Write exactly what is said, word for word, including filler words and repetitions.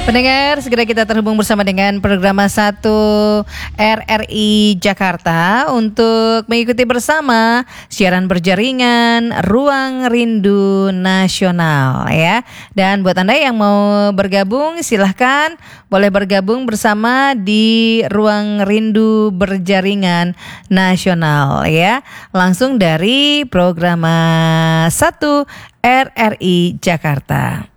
Pendengar, segera kita terhubung bersama dengan Programa satu R R I Jakarta untuk mengikuti bersama siaran berjaringan Ruang Rindu Nasional ya. Dan buat Anda yang mau bergabung, silahkan boleh bergabung bersama di Ruang Rindu Berjaringan Nasional ya. Langsung dari Programa satu R R I Jakarta.